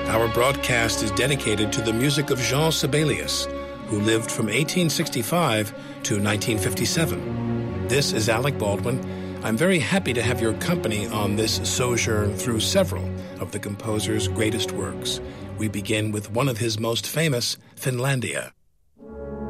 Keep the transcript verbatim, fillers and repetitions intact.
Our broadcast is dedicated to the music of Jean Sibelius, who lived from eighteen sixty-five to nineteen fifty-seven. This is Alec Baldwin. I'm very happy to have your company on this sojourn through several of the composer's greatest works. We begin with one of his most famous, Finlandia.